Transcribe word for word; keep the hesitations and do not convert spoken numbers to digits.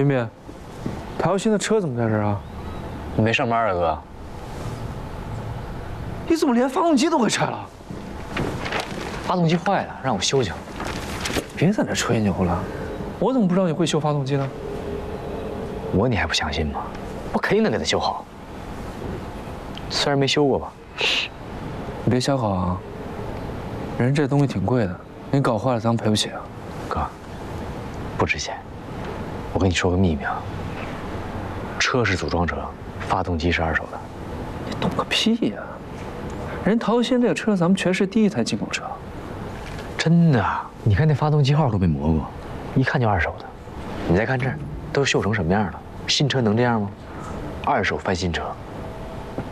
彬彬，陶耀新的车怎么在这儿啊？ 你没上班啊，哥？ 你怎么连发动机都会拆了？ 发动机坏了，让我修修。 别在这吹牛了，我怎么不知道你会修发动机呢？ 我你还不相信吗？我肯定能给它修好。虽然没修过吧。 你别瞎搞啊！人这东西挺贵的，你搞坏了咱们赔不起啊。 哥，不值钱。我跟你说个秘密啊，车是组装车，发动机是二手的。 你懂个屁呀！人陶鑫这个车，咱们全市第一台进口车。 真的，你看那发动机号都没磨过，一看就二手的。你再看这儿，都锈成什么样了？新车能这样吗？二手翻新车，